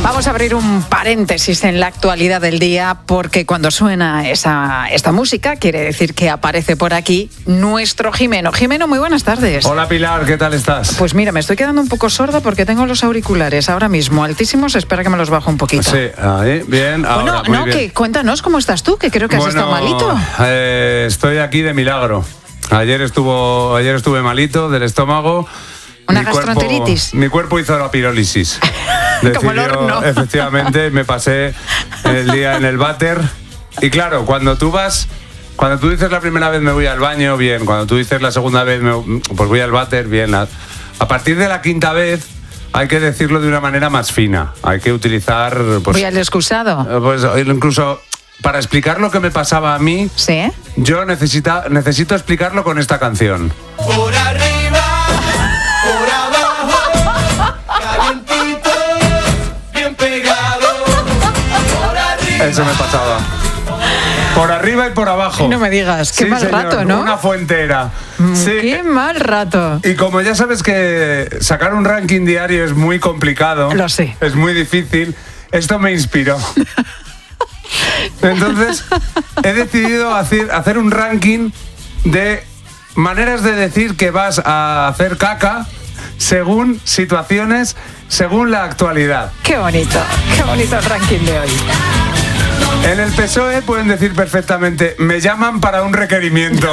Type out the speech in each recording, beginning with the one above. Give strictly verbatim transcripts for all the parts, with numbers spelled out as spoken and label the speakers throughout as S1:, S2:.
S1: Vamos a abrir un paréntesis en la actualidad del día, porque cuando suena esa, esta música quiere decir que aparece por aquí nuestro Jimeno. Jimeno, muy buenas tardes.
S2: Hola Pilar, ¿qué tal estás?
S1: Pues mira, me estoy quedando un poco sorda porque tengo los auriculares ahora mismo altísimos. Espera que me los bajo un poquito.
S2: Sí, ahí, bien.
S1: Bueno,
S2: ahora, muy
S1: no,
S2: bien.
S1: que cuéntanos cómo estás tú, que creo que has
S2: bueno,
S1: estado malito.
S2: Eh, estoy aquí de milagro. Ayer estuvo, ayer estuve malito del estómago.
S1: ¿Una
S2: mi
S1: gastroenteritis?
S2: Cuerpo, mi cuerpo hizo la pirólisis.
S1: Como el horno.
S2: Efectivamente, me pasé el día en el váter. Y claro, cuando tú vas, cuando tú dices la primera vez me voy al baño, bien. Cuando tú dices la segunda vez, me, pues voy al váter, bien. A, a partir de la quinta vez hay que decirlo de una manera más fina. Hay que utilizar... Pues,
S1: voy al excusado.
S2: Pues incluso... Para explicar lo que me pasaba a mí,
S1: ¿sí?
S2: Yo necesita, necesito explicarlo con esta canción.
S3: Por arriba, por abajo, calientito, bien pegado. Por arriba.
S2: Eso me pasaba. Por arriba y por abajo.
S1: No me digas, qué
S2: sí,
S1: mal
S2: señor,
S1: rato, ¿no?
S2: Una fuentera.
S1: Sí. Qué mal rato.
S2: Y como ya sabes que sacar un ranking diario es muy complicado.
S1: Lo sé.
S2: Es muy difícil. Esto me inspiró. Entonces, he decidido hacer, hacer un ranking de maneras de decir que vas a hacer caca según situaciones, según la actualidad.
S1: Qué bonito, qué bonito el ranking de hoy.
S2: En el P S O E pueden decir perfectamente, me llaman para un requerimiento.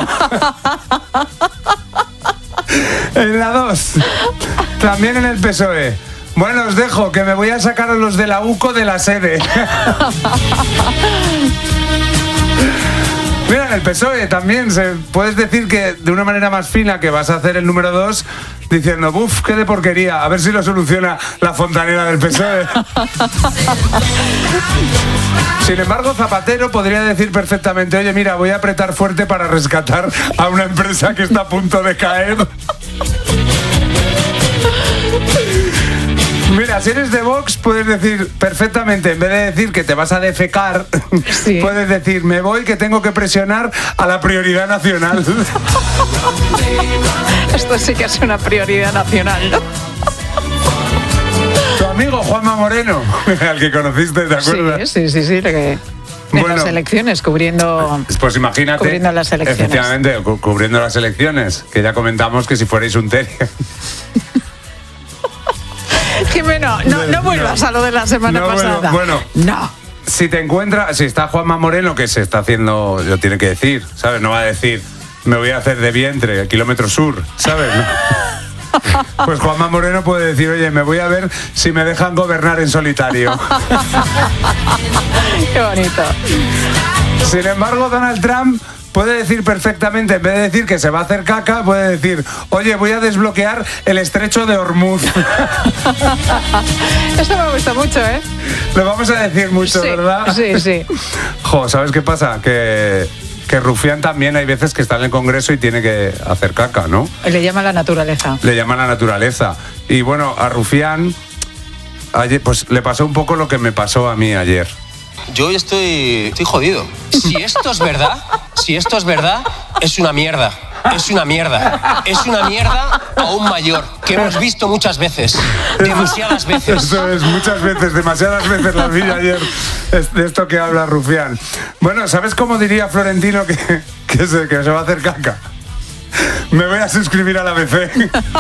S2: En la dos, también en el P S O E. Bueno, os dejo, que me voy a sacar a los de la U C O de la sede. Mira, en el P S O E también se, puedes decir que de una manera más fina que vas a hacer el número dos diciendo, buf, qué de porquería, a ver si lo soluciona la fontanera del P S O E. Sin embargo, Zapatero podría decir perfectamente, oye, mira, voy a apretar fuerte para rescatar a una empresa que está a punto de caer. Mira, si eres de Vox, puedes decir perfectamente, en vez de decir que te vas a defecar, sí. Puedes decir, me voy, que tengo que presionar a la prioridad nacional.
S1: Esto sí que es una prioridad nacional, ¿no?
S2: Tu amigo Juanma Moreno, al que conociste, ¿te acuerdas?
S1: Sí, sí, sí, sí, que... En bueno, las elecciones, cubriendo,
S2: pues imagínate,
S1: cubriendo las elecciones.
S2: Efectivamente, cu- cubriendo las elecciones, que ya comentamos que si fuerais un terrier.
S1: Jimeno, no, no vuelvas no, a lo de la semana
S2: no,
S1: pasada.
S2: Bueno,
S1: bueno, no.
S2: Si te encuentras, si está Juanma Moreno, que se está haciendo, lo tiene que decir, ¿sabes? No va a decir, me voy a hacer de vientre, kilómetro sur, ¿sabes? ¿No? Pues Juanma Moreno puede decir, oye, me voy a ver si me dejan gobernar en solitario.
S1: Qué bonito.
S2: Sin embargo, Donald Trump puede decir perfectamente, en vez de decir que se va a hacer caca, puede decir, oye, voy a desbloquear el estrecho de Hormuz.
S1: Esto me gusta mucho, ¿eh?
S2: Lo vamos a decir mucho,
S1: sí,
S2: ¿verdad?
S1: Sí, sí.
S2: Jo, ¿sabes qué pasa? Que, que Rufián también hay veces que está en el Congreso y tiene que hacer caca, ¿no?
S1: Le llama la naturaleza.
S2: Le llama la naturaleza. Y bueno, a Rufián, ayer, pues le pasó un poco lo que me pasó a mí ayer.
S4: Yo hoy estoy, estoy jodido. Si esto es verdad, si esto es verdad, es una mierda. Es una mierda. Es una mierda aún mayor, que hemos visto muchas veces. Demasiadas veces.
S2: Eso es, muchas veces, demasiadas veces las vi ayer, de esto que habla Rufián. Bueno, ¿sabes cómo diría Florentino que, que, se, que se va a hacer caca? Me voy a suscribir a la B C.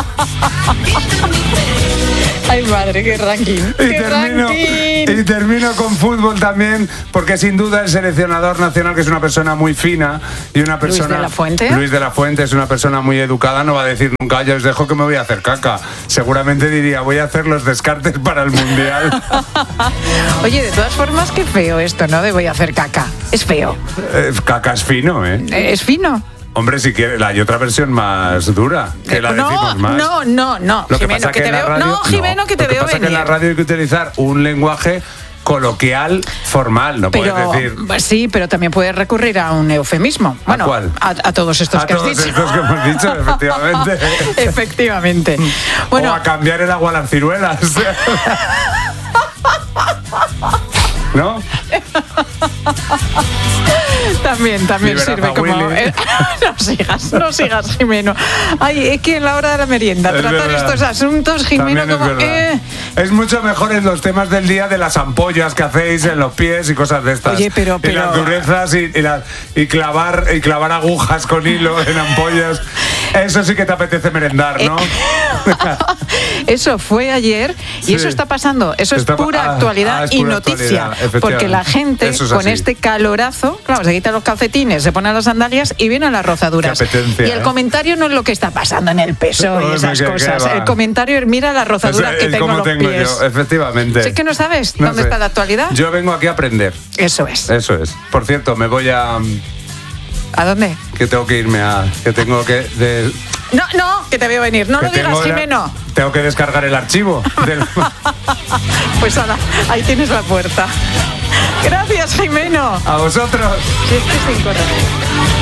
S1: Ay, madre, qué ranking.
S2: Y,
S1: ¿Qué
S2: termino,
S1: ranking?
S2: y termino con fútbol también, porque sin duda el seleccionador nacional, que es una persona muy fina y una persona...
S1: Luis de la Fuente.
S2: Luis de la Fuente es una persona muy educada, no va a decir nunca, ya os dejo que me voy a hacer caca. Seguramente diría, voy a hacer los descartes para el Mundial.
S1: Oye, de todas formas, qué feo esto, ¿no? De voy a hacer caca. Es feo.
S2: Eh, caca es fino, ¿eh?
S1: Es fino.
S2: Hombre, si quieres, hay otra versión más dura, que la
S1: no,
S2: decimos más.
S1: No, no, no.
S2: Lo que
S1: Jimeno,
S2: pasa
S1: que
S2: que
S1: te
S2: en la
S1: veo.
S2: radio,
S1: No, Jimeno, que te
S2: lo que
S1: veo
S2: pasa
S1: venir.
S2: que en la radio hay que utilizar un lenguaje coloquial formal, no
S1: pero,
S2: puedes decir...
S1: Sí, pero también puedes recurrir a un eufemismo. Bueno,
S2: ¿A cuál?
S1: A, a todos estos
S2: a
S1: que has
S2: todos
S1: dicho.
S2: estos que hemos dicho, efectivamente.
S1: Efectivamente. Bueno,
S2: o a cambiar el agua a las ciruelas. ¿No?
S1: También, también
S2: Liberad
S1: sirve
S2: a
S1: como...
S2: Willy.
S1: eh, no sigas, no sigas, Jimeno. Ay, es que en la hora de la merienda,
S2: Es
S1: tratar
S2: verdad.
S1: estos asuntos, Jimeno,
S2: También es
S1: como...
S2: verdad.
S1: eh,
S2: Es mucho mejor en los temas del día de las ampollas que hacéis en los pies y cosas de estas.
S1: Oye, pero-
S2: Y
S1: pero-
S2: las durezas y, y, las- y clavar y clavar agujas con hilo en ampollas. Eso sí que te apetece merendar, ¿no?
S1: Eso fue ayer y
S2: Sí.
S1: eso está pasando. Eso
S2: Está
S1: es
S2: pa-
S1: pura
S2: ah,
S1: actualidad
S2: ah, es
S1: y
S2: pura
S1: noticia.
S2: actualidad, efectivamente.
S1: Porque la gente
S2: Eso es
S1: con
S2: así.
S1: este calorazo, claro, se quita los calcetines, se pone las sandalias y vienen las rozaduras.
S2: Qué apetencia,
S1: y el
S2: ¿eh?
S1: comentario no es lo que está pasando en el peso y
S2: Hombre,
S1: esas
S2: que- que
S1: cosas.
S2: va.
S1: El comentario es mira la rozadura
S2: Es-
S1: que
S2: es
S1: tengo en
S2: como
S1: los
S2: tengo
S1: pies.
S2: yo, efectivamente.
S1: ¿Sí que no sabes
S2: No
S1: dónde
S2: sé.
S1: está la actualidad?
S2: Yo vengo aquí a aprender.
S1: Eso es.
S2: Eso es. Por cierto, me voy a...
S1: ¿A dónde?
S2: Que tengo que irme a... Que tengo que... de-
S1: No, no, que te veo venir. No
S2: que
S1: lo digas,
S2: tengo la-
S1: Jimeno.
S2: Tengo que descargar el archivo. del-
S1: Pues ahora, ahí tienes la puerta. Gracias, Jimeno.
S2: A vosotros.
S1: Si es que es incorrecto.